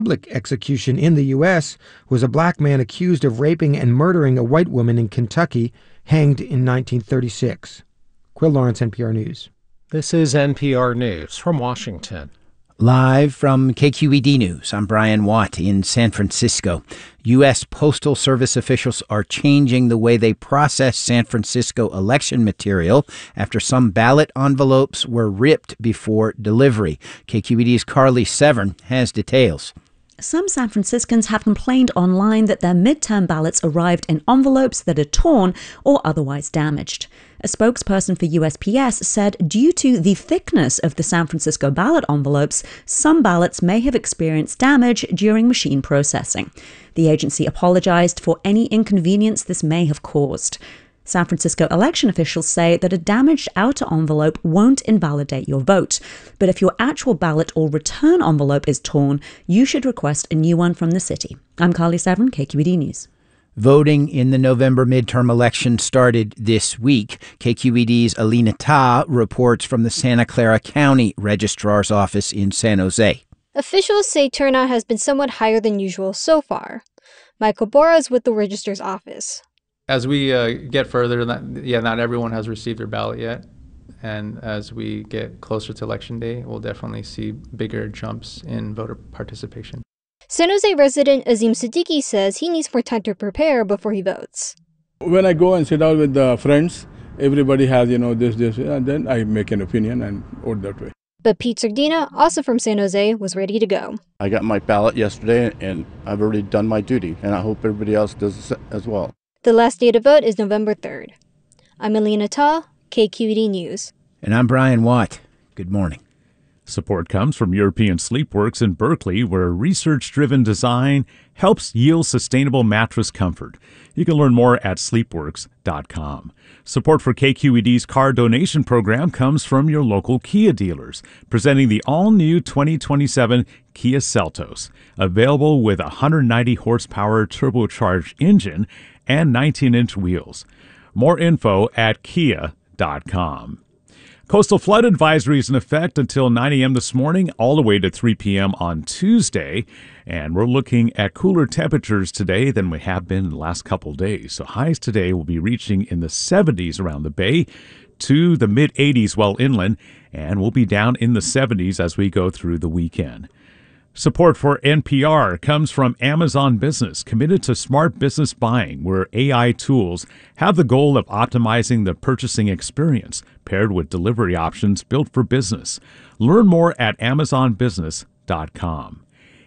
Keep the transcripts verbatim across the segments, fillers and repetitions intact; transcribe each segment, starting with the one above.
Public execution in the U S was a black man accused of raping and murdering a white woman in Kentucky, hanged in nineteen thirty-six. Quill Lawrence, N P R News. This is N P R News from Washington. Live from K Q E D News, I'm Brian Watt in San Francisco. U S Postal Service officials are changing the way they process San Francisco election material after some ballot envelopes were ripped before delivery. K Q E D's Carly Severn has details. Some San Franciscans have complained online that their midterm ballots arrived in envelopes that are torn or otherwise damaged. A spokesperson for U S P S said due to the thickness of the San Francisco ballot envelopes, some ballots may have experienced damage during machine processing. The agency apologized for any inconvenience this may have caused. San Francisco election officials say that a damaged outer envelope won't invalidate your vote. But if your actual ballot or return envelope is torn, you should request a new one from the city. I'm Carly Severn, K Q E D News. Voting in the November midterm election started this week. K Q E D's Alina Ta reports from the Santa Clara County Registrar's Office in San Jose. Officials say turnout has been somewhat higher than usual so far. Michael Bora is with the Registrar's Office. As we uh, get further, that, yeah, not everyone has received their ballot yet. And as we get closer to Election Day, we'll definitely see bigger jumps in voter participation. San Jose resident Azim Siddiqui says he needs more time to prepare before he votes. When I go and sit out with the friends, everybody has, you know, this, this, and then I make an opinion and vote that way. But Pete Sardina, also from San Jose, was ready to go. I got my ballot yesterday, and I've already done my duty, and I hope everybody else does as well. The last day to vote is November third. I'm Alina Ta, K Q E D News. And I'm Brian Watt. Good morning. Support comes from European Sleepworks in Berkeley, where research-driven design helps yield sustainable mattress comfort. You can learn more at sleepworks dot com. Support for K Q E D's car donation program comes from your local Kia dealers, presenting the all-new twenty twenty-seven Kia Seltos, available with a one hundred ninety horsepower turbocharged engine and nineteen inch wheels. More info at kia dot com. Coastal flood advisory is in effect until nine a.m. this morning, all the way to three p.m. on Tuesday. And we're looking at cooler temperatures today than we have been in the last couple days. So highs today will be reaching in the seventies around the bay to the mid eighties well inland, and we'll be down in the seventies as we go through the weekend. Support for N P R comes from Amazon Business, committed to smart business buying, where A I tools have the goal of optimizing the purchasing experience, paired with delivery options built for business. Learn more at amazon business dot com.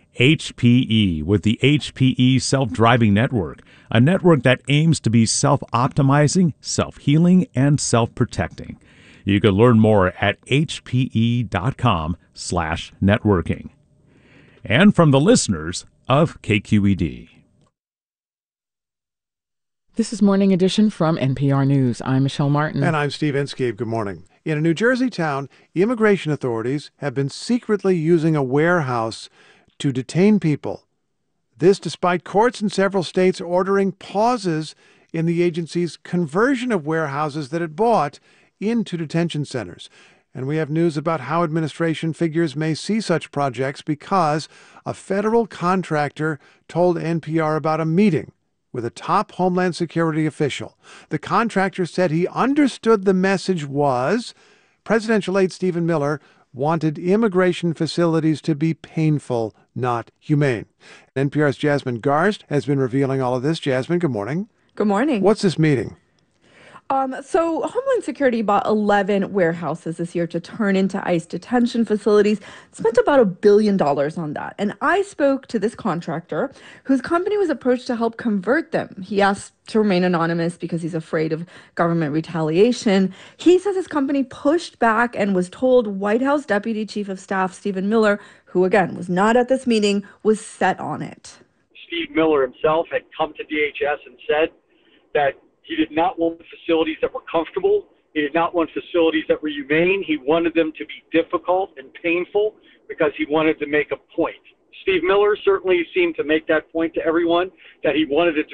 H P E with the H P E Self-Driving Network, a network that aims to be self-optimizing, self-healing, and self-protecting. You can learn more at H P E dot com slash networking. And from the listeners of K Q E D. This is Morning Edition from N P R News. I'm Michelle Martin. And I'm Steve Inskeep. Good morning. In a New Jersey town, immigration authorities have been secretly using a warehouse to detain people. This despite courts in several states ordering pauses in the agency's conversion of warehouses that it bought into detention centers. And we have news about how administration figures may see such projects because a federal contractor told N P R about a meeting with a top Homeland Security official. The contractor said he understood the message was presidential aide Stephen Miller wanted immigration facilities to be painful, not humane. N P R's Jasmine Garst has been revealing all of this. Jasmine, good morning. Good morning. What's this meeting? Um, so Homeland Security bought eleven warehouses this year to turn into ICE detention facilities, spent about a billion dollars on that. And I spoke to this contractor whose company was approached to help convert them. He asked to remain anonymous because he's afraid of government retaliation. He says his company pushed back and was told White House Deputy Chief of Staff Stephen Miller, who again was not at this meeting, was set on it. Steve Miller himself had come to D H S and said that he did not want facilities that were comfortable. He did not want facilities that were humane. He wanted them to be difficult and painful because he wanted to make a point. Steve Miller certainly seemed to make that point to everyone, that he wanted it to